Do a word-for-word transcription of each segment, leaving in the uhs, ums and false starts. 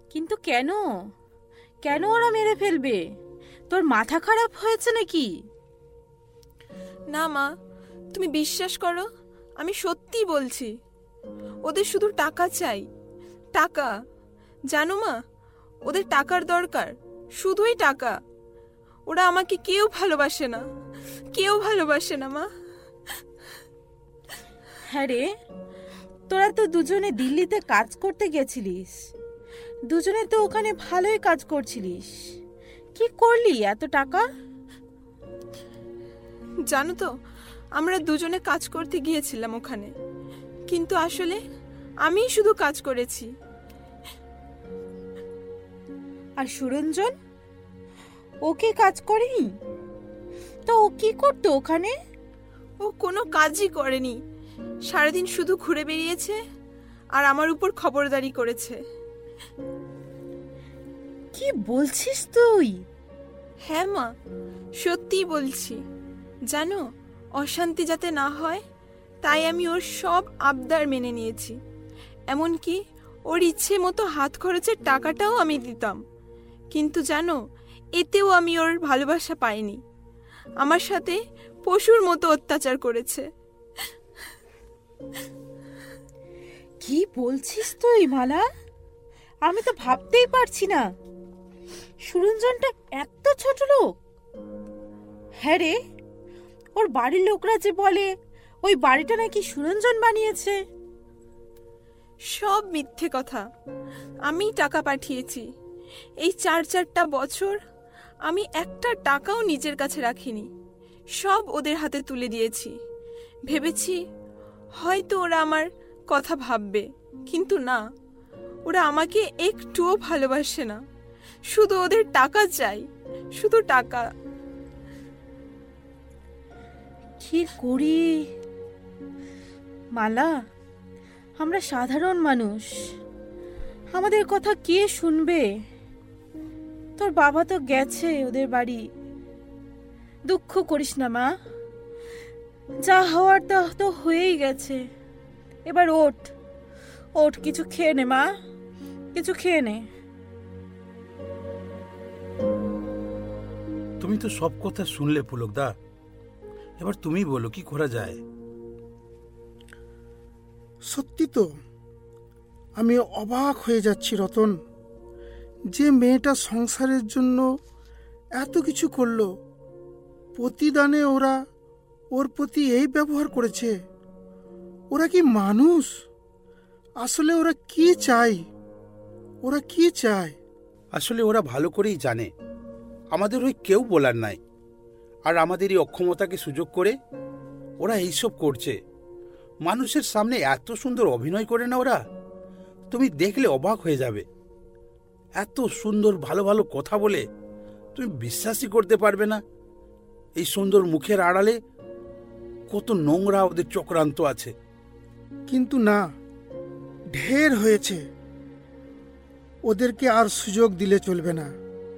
কিন্তু কেন কেন ওরা মেরে ফেলবে? তোর মাথা খারাপ হয়েছে নাকি? না মা, তুমি বিশ্বাস করো, আমি সত্যি বলছি। ওদের শুধু টাকা চাই, টাকা। জানো মা, ওদের টাকার দরকার, শুধুই টাকা। ওরা আমাকে কেউ ভালোবাসে না, কেউ ভালোবাসে না মা। হ্যাঁ রে, তোরা তো দুজনে দিল্লিতে কাজ করতে গেছিলিস, দুজনে তো ওখানে ভালোই কাজ করছিলিস। কি করলি এত টাকা? জানো তো, আমরা দুজনে কাজ করতে গিয়েছিলাম ওখানে, কিন্তু আসলে আমি শুধু কাজ করেছি। আর সুরঞ্জন, ওকে কাজ করেনি তো? ও কি করতো ওখানে? ও কোনো কাজই করেনি, সারাদিন শুধু ঘুরে বেরিয়েছে আর আমার উপর খবরদারি করেছে। কি বলছিস তুই? হ্যাঁ মা, সত্যিই বলছি। জানো, অশান্তি যাতে না হয় তাই আমি ওর সব আবদার মেনে নিয়েছি। এমনকি ওর ইচ্ছে মতো হাত খরচের টাকাটাও আমি দিতাম। কিন্তু জানো, এতেও আমি ওর ভালোবাসা পাইনি। আমার সাথে পশুর মতো অত্যাচার করেছে। কি বলছিস তুই মালা? আমি তো ভাবতেই পারছি না সুরঞ্জনটা এত ছোট লোক। হ্যাঁ রে, ওর বাড়ির লোকরা যে বলে ওই বাড়িটা নাকি সুরঞ্জন বানিয়েছে। সব মিথ্যে কথা। আমি টাকা পাঠিয়েছি। এই চার চারটা বছর আমি একটা টাকাও নিজের কাছে রাখিনি, সব ওদের হাতে তুলে দিয়েছি। ভেবেছি হয়তো ওরা আমার কথা ভাববে, কিন্তু না, ওরা আমাকে একটুও ভালোবাসে না। শুধু ওদের টাকা চাই, শুধু টাকা। কি করি মালা? আমরা সাধারণ মানুষ, আমাদের কথা কে শুনবে? তোর বাবা তো গেছে ওদের বাড়ি। দুঃখ করিস না মা, যা হওয়ার তা তো হয়েই গেছে। এবার ওঠ ওঠ, কিছু খেয়ে নে মা, কিছু খেয়ে নে। তুমি তো সব কথা শুনলে পুলকদা, এবার তুমি বলো কি করা যায়। সত্যি তো আমি অবাক হয়ে যাচ্ছি রতন, যে মেয়েটা সংসারের জন্য এত কিছু করলো, প্রতিদানে ওরা ওর প্রতি এই ব্যবহার করেছে। ওরা কি মানুষ? আসলে ওরা কি চায়? ওরা কি চায়? আসলে ওরা ভালো করেই জানে আমাদের ওই কেউ বলার নাই, আর আমাদের এই অক্ষমতাকে সুযোগ করে ওরা এইসব করছে। মানুষের সামনে এত সুন্দর অভিনয় করে না ওরা, তুমি দেখলে অবাক হয়ে যাবে। এত সুন্দর ভালো ভালো কথা বলে তুমি বিশ্বাসই করতে পারবে না এই সুন্দর মুখের আড়ালে কত নোংরা ওদের চক্রান্ত আছে। কিন্তু না, ঢের হয়েছে, ওদেরকে আর সুযোগ দিলে চলবে না।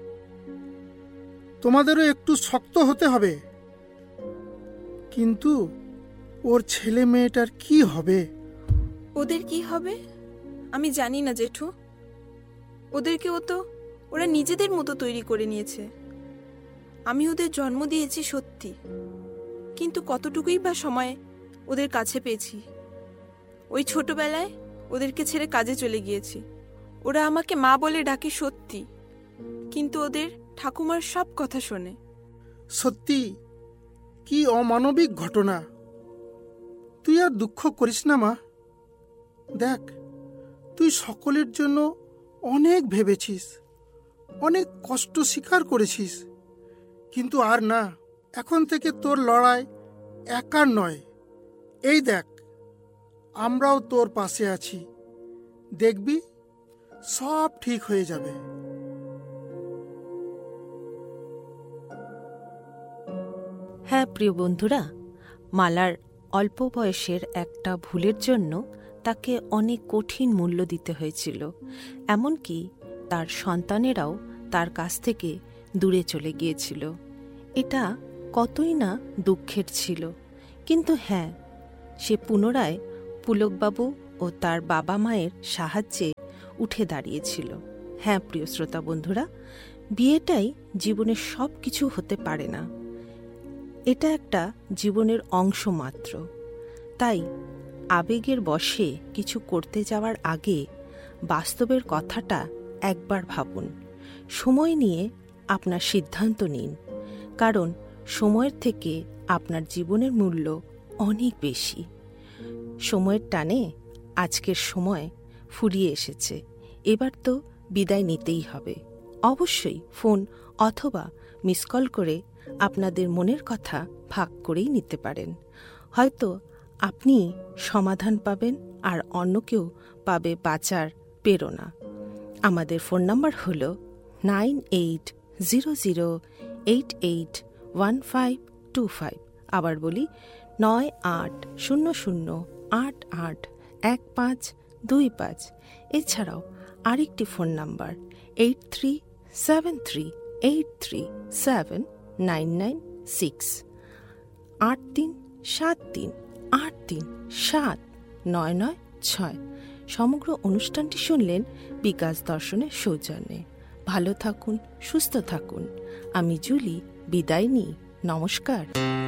তোমাদেরও একটু শক্ত হতে হবে। কিন্তু ওর ছেলে মেয়েটার কি হবে? ওদের কি হবে আমি জানি না জেঠু। ওদেরকেও তো ওরা নিজেদের মতো তৈরি করে নিয়েছে। আমি ওদের জন্ম দিয়েছি সত্যি, কিন্তু কতটুকুই বা সময় ওদের কাছে পেয়েছি। ওই ছোটবেলায় ওদেরকে ছেড়ে কাজে চলে গিয়েছি। ওরা আমাকে মা বলে ডাকে সত্যি, কিন্তু ওদের ঠাকুমার সব কথা শোনে। সত্যি কি অমানবিক ঘটনা। তুই আর দুঃখ করিস না মা। দেখ, তুই সকলের জন্য অনেক ভেবেছিস, অনেক কষ্ট স্বীকার করেছিস, কিন্তু আর না, এখন থেকে তোর লড়াই একার নয়। এই দেখ, আমরাও তোর পাশে আছি। দেখবি সব ঠিক হয়ে যাবে। হ্যাঁ প্রিয় বন্ধুরা, মালার অল্প বয়সের একটা ভুলের জন্য তাকে অনেক কঠিন মূল্য দিতে হয়েছিল। এমনকি তার সন্তানেরাও তার কাছ থেকে দূরে চলে গিয়েছিল। এটা কতই না দুঃখের ছিল। কিন্তু হ্যাঁ, সে পুনরায় পুলকবাবু ও তার বাবা মায়ের সাহায্যে উঠে দাঁড়িয়েছিল। হ্যাঁ প্রিয় শ্রোতা বন্ধুরা, বিয়েটাই জীবনের সব কিছু হতে পারে না। এটা একটা জীবনের অংশ মাত্র। তাই আবেগের বশে কিছু করতে যাওয়ার আগে বাস্তবের কথাটা একবার ভাবুন। সময় নিয়ে আপনার সিদ্ধান্ত নিন, কারণ সময়ের থেকে আপনার জীবনের মূল্য অনেক বেশি। সময়ের টানে আজকের সময় ফুরিয়ে এসেছে, এবার তো বিদায় নিতেই হবে। অবশ্যই ফোন অথবা মিস কল করে আপনাদের মনের কথা ভাগ করেই নিতে পারেন। হয়তো আপনি সমাধান পাবেন আর অন্য কেউ পাবে বাঁচার প্রেরণা। আমাদের ফোন নাম্বার হল nine eight zero zero eight eight one five two five. আবার বলি, নয় আট শূন্য শূন্য আট আট এক পাঁচ দুই পাঁচ। এছাড়াও আরেকটি phone number eight three seven three eight three seven nine nine six. আট তিন সাত তিন আট তিন সাত নয় নয় ছয়। সমগ্র অনুষ্ঠানটি শুনলেন বিকাশ দর্শনের সৌজন্যে। ভালো থাকুন, সুস্থ থাকুন। আমি জুলি বিদায় নিই। নমস্কার।